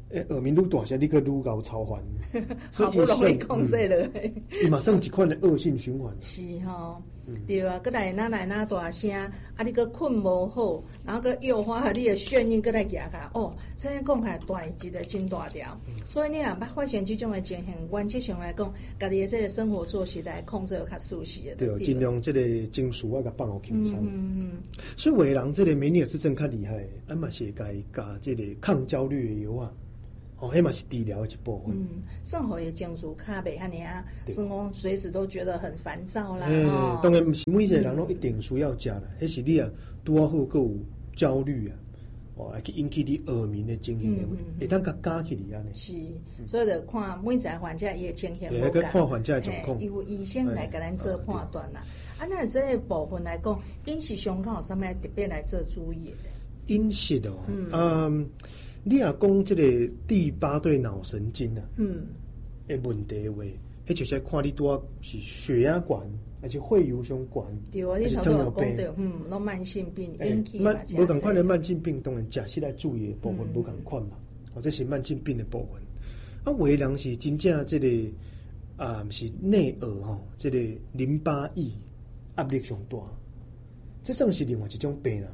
耳鸣愈大些，你个愈高超烦， 好不容易控制了， 伊嘛算一款的恶性循环。 是吼。对啊，搁来哪大声，啊，你搁困无好，然后搁诱发你的眩晕，搁来夹卡，哦，这样讲起来大一个真大条。所以你若捌发现这种的情形，原则上来讲，家己的这个生活作息来控制较舒适的。 对，尽量这个情绪啊，甲放互轻松。所以有的人这个梅尼尔氏症较厉害，啊嘛是该加这个抗焦虑的药啊。哦，迄嘛是治疗的一部分。 生活的情绪较袂遐尔啊，算讲随时都觉得很烦躁啦。 当然，不是每一个人拢一定需要食啦，迄是你啊拄好够有焦虑啊，哦，来去引起你耳鸣的情形，会当甲加起嚟安尼。 是，所以就看每一个患者伊的情形无同，看患者的状况， 由医生来甲咱做判断啦。啊，那这个部分来讲，饮食上敢有啥物特别来做注意的？ 饮食哦，你若讲这个第八对脑神经啊，的问题话，迄就是看你拄是血压悬，还是血油上悬， 对啊，你头拄有讲到，拢慢性病引起嘛， 无共款的慢性病，当然食食来注意的部分无共款嘛，或者是慢性病的部分。啊，有的人是真正这个是内耳吼，这个淋巴液压力上大，这算是另外一种病啦。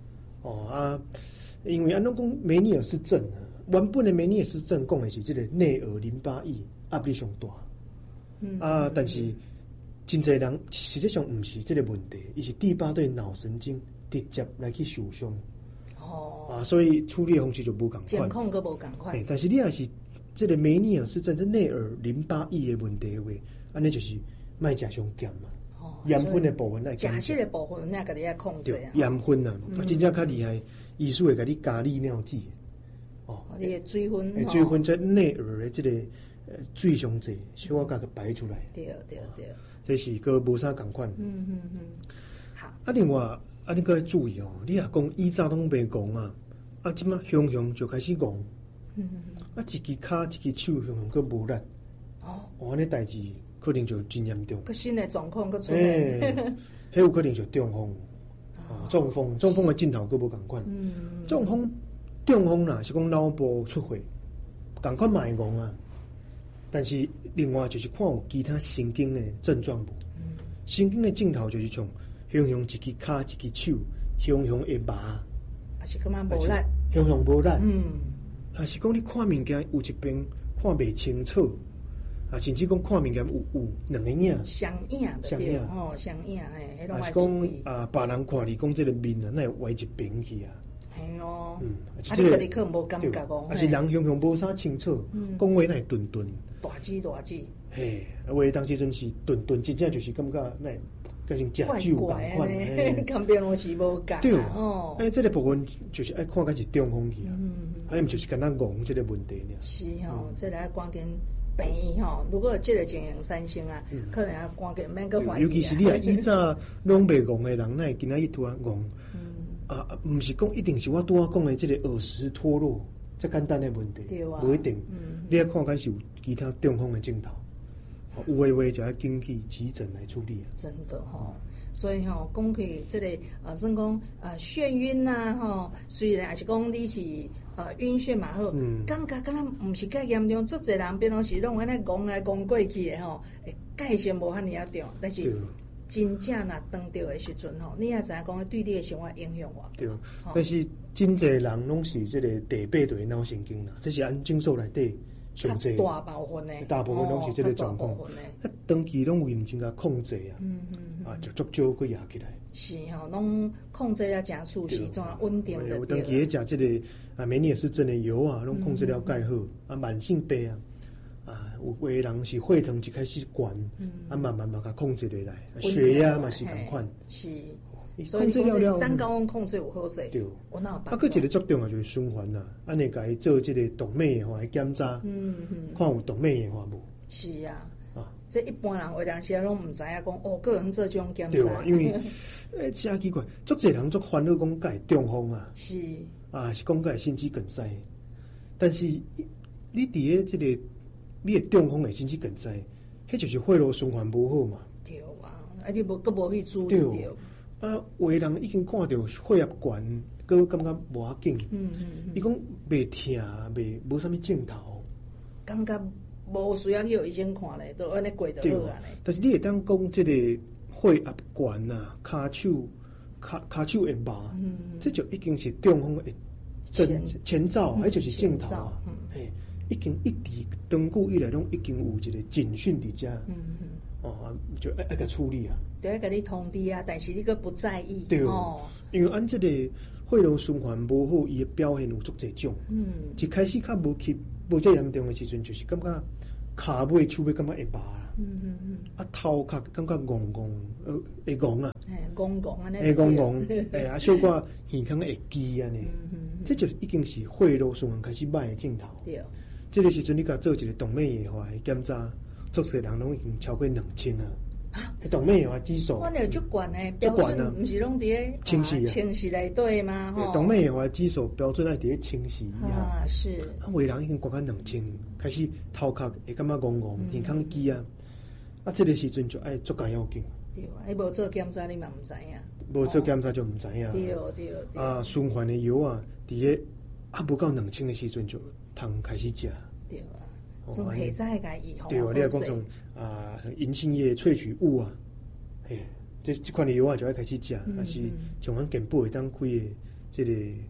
因为安怎讲梅尼尔氏症啊，原本的梅尼尔氏症讲的是这个内耳淋巴液压力上大，但是真侪人实际上不是这个问题，伊是第八对脑神经直接来去受伤，所以处理的方式就无共款， 监控个无共款。 但是你若是这个梅尼尔氏症，这内耳淋巴液的问题的话，安尼就是卖食上咸嘛。盐分的部分来食食的部分，那个你要控制啊。 盐分啊，真正较厉害，医术会甲你加利尿剂。 你的水分， 水分在内耳的这个水上济，小可甲它排出来。 对， 这是个无啥共款。 好。 另外你个要注意哦，你若讲以前拢袂讲啊，即马雄就开始讲。一支骹一支手雄个无力。安尼代志。可能就真严重， 个新的状况个出现， 迄有可能就中风，中风的镜头佫无共款。中风啦是讲脑部出血，共款嘛会戆啊。但是另外就是看有其他神经的症状无。神经的镜头就是像雄一支骹一支手，雄会麻， 还是感觉无力， 雄无力，还是讲你看物件有一边看袂清楚。甚至讲看物件有两个影， 相影，相影，迄拢是讲别人看你讲这个面啊，那会歪一边去啊。 系哦，你个你可能无感觉讲， 还是人雄无啥清楚，讲话那会顿顿， 大字， 嘿，话当时阵是顿，真正就是感觉那甲像食酒共款， 看边拢是无共。 对哦，这个部分就是爱看个是中风去啊，还毋就是简单戆这个问题呢。 是哦，这来关键。病吼，如果有这个情形产生啊，可能要赶紧免个怀疑。 尤其是你以早拢袂戆的人，那今仔日突然戆，唔是讲一定是我拄仔讲的这个耳石脱落，这简单的问题，不一定。你要看看是有其他中风的镜头，有的话就要紧去急诊来处理啊。 真的吼。所以吼，讲起这个算讲眩晕呐吼，虽然也是讲你是晕眩嘛好，感觉敢若毋是介严重，足侪人变拢是拢安尼戆来戆过去的吼，介是无遐尔重，但是真正若当着的时阵吼，你也知影讲对你的生活影响偌对，但是真侪人拢是这个第八对脑神经啦，这是按诊所内底上济大部分的， 大部分拢是这个状况，长期拢有认真甲控制啊，就足少个压起来。 是吼，拢控制了真舒适，怎稳定的。 有长期咧食这个梅尼尔氏症的药啊，拢控制了介好。慢性病有的人是血糖一开始悬，慢慢甲控制落来，血压嘛是共款。 是，所以你三高控制有好势。 对，佮一个作重要就是循环啦，安尼甲伊做这个动脉液化的检查，看有动脉液化无。 是啊。这一般人有当时拢唔知影讲，个人做这种检查。 对啊，因为真奇怪，足侪人足烦恼讲介中风啊， 是是讲介心肌梗塞，但是你伫个这个你的中风的心肌梗塞，迄就是血路循环无好嘛。 对啊，你无去注意到。 有的人已经看到血压悬，佮感觉无要紧。伊讲袂疼，无啥物镜头， 感觉无需要去医生看咧，都安尼过就好啊咧。 但是你会当讲即个血压悬啊，骹手会麻，这就已经是中风的前兆，迄就是镜头啊。嘿，已经一直长久以来拢已经有一个警讯伫遮。就爱甲处理啊。 就爱甲你通知啊，但是你佫不在意。 对哦，因为按这个血流循环无好，伊的表现有足侪种。一开始较无遮严重的时阵，就是感觉骹尾、手尾感觉会麻啦。头壳感觉戆戆，会戆啊。 戆戆安尼。 会戆戆，小可耳孔会记安尼。这就已经是血流循环开始歹的镜头。 对。 这个时阵你甲做一个动脉液化的检查。足侪人拢已经超过2000啊！动脉液化指数， 我那足悬诶，标准毋是拢伫咧清洗内底吗？吼， 动脉液化指数标准爱伫咧清洗啊，是。 有的人已经高到2000，开始头壳会感觉戆戆，耳孔记啊，这个时阵就爱足够要紧。 对啊，你无做检查你嘛毋知影。 无做检查就毋知影。 对。 循环的药啊，伫咧无到2000的时阵就通开始食。 对啊。从下早甲预防。 对啊，你来讲从银杏叶萃取物啊，嘿，这款的药啊就要开始食，还是像咱健保会当开的这个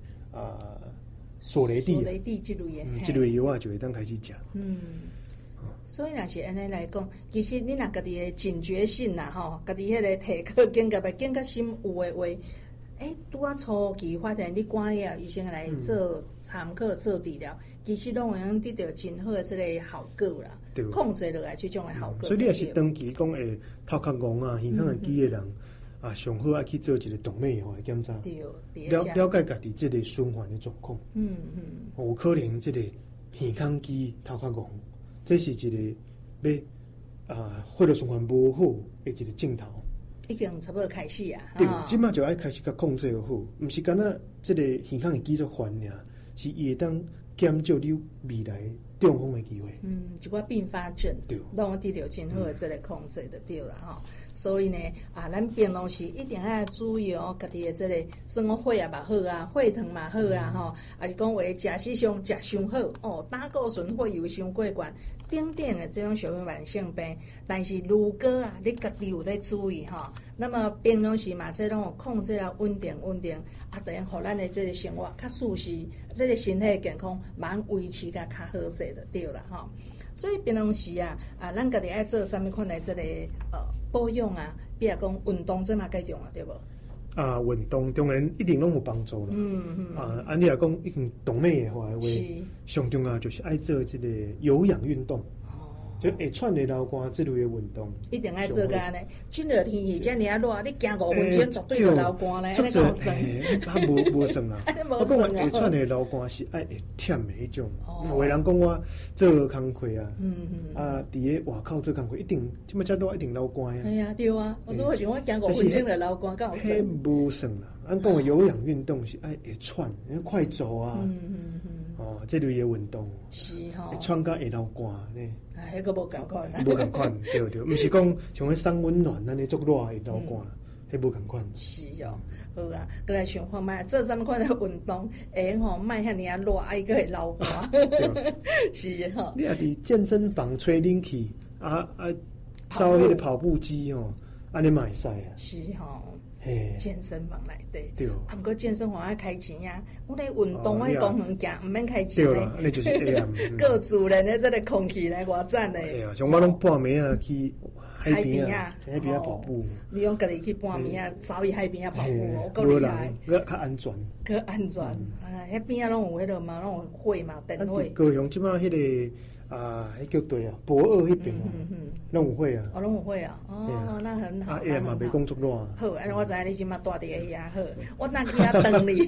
索雷地这类的， 这类药啊就会当开始食。 所以若是安尼来讲，其实你若家己的警觉性啦，吼，家己迄个提高警觉心有的话。拄啊初期发现你赶药医生来做参考做治疗，其实拢会用得到真好的这个效果啦，控制落来这种的效果。 所以你也是长期讲会头壳戆啊、耳孔会记的人上好爱去做一个动脉液化的检查，了解家己这个循环的状况。有可能这个耳孔记、头壳戆，这是一个血流循环无好的一个镜头。 已经差不多开始啊！ 对，即马就要开始甲控制好，毋是干那即个耳孔会记作烦尔，是伊会当减少你未来中风的机会。 一寡并发症，让我得到真好的这个控制就对了吼。所以呢，咱平常时一定要注意哦，家己的这个生活血压嘛好啊，血糖嘛好啊吼，还是讲话食伤好哦，胆固醇血油伤过悬。等等的这种小儿慢性病，但是如果你家己有在注意哈，那么平常时嘛，这种控制了稳定，等于互咱的这个生活较舒适，这个身体健康蛮维持甲较好势就对了哈。所以平常时咱家己爱做啥物款的这个保养啊，比如讲运动这嘛介重要对无？ 运动当然一定拢有帮助啦。按你来讲，已经动脉液化的话，上重要就是爱做这个有氧运动，就会喘的流汗这类的运动， 一定爱做干呢。真热天气，遮尔啊热，你行5分钟绝对就流汗咧，安尼够算。 无算啦。我讲会喘的流汗是爱会忝的迄种。有的人讲我做工课伫咧外口做工课一定，即摆遮热一定流汗啊。 哎呀，对啊，我说我想我行5分钟就流汗，够算。 迄无算啦，咱讲的有氧运动是爱会喘，快走啊。这类的运动是吼， 会喘甲会流汗呢。 迄个无共款， 无共款，对，毋是讲像迄送温暖，安尼足热会流汗，迄无共款。 是哦，好啊，过来想看卖做啥物款的运动，会吼卖遐尔啊热，还个会流汗，是吼。 你也伫健身房吹冷气，走迄个跑步机吼，安尼嘛会使啊。 是吼。健身房内底，毋过健身房爱开钱呀。我咧运动，我去公园行，毋免开钱咧。 对啦，那就是 AM。 各自然的这个空气来偌赞嘞。 对啊，像我拢半暝去海边跑步。 你用家己去半暝走去海边跑步，我够厉害。 较安全。 较安全，迄边拢有迄落嘛，拢有火嘛，电火。 高雄即马迄个迄叫对啊，博二迄边拢有火啊。 拢有火啊，那很好。 哎嘛，袂讲足热。 好，安尼我知影你即马住伫遐好，我那去遐等你。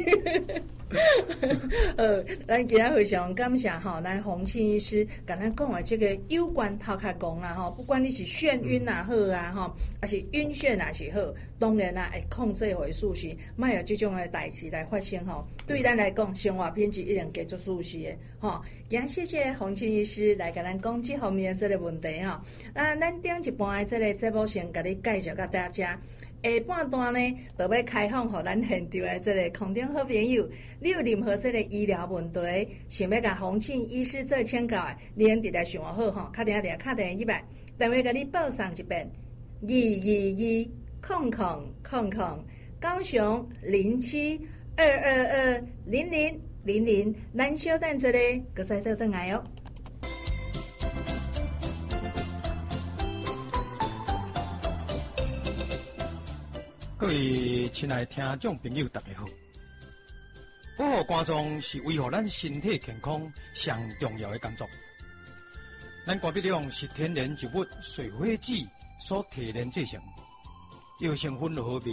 咱今日非常感谢吼，咱洪庆医师甲咱讲的这个有关头壳戆啦吼，不管你是眩晕也好啊吼，还是晕眩也是好，当然会控制回舒适，莫有这种的代志来发生吼。对咱来讲，生活品质一定继续舒适的吼。也谢谢洪庆医师来甲咱讲这方面的这个问题吼。咱顶一半的这个节目先甲你介绍甲大家。 下半段呢，就要开放给咱现场的这个空中好朋友，你有任何这个医疗问题，想要甲洪庆医师做请教的，你直来想好吼，打电话入来，电话甲你报上一遍，2220000，高雄0722200000，咱稍等一下，搁再倒转来哦。 各位亲爱的听众朋友，大家好！保护肝脏是维护咱身体健康上重要的工作。咱肝鼻量是天然植物水火子所提炼制成，又成分和合并。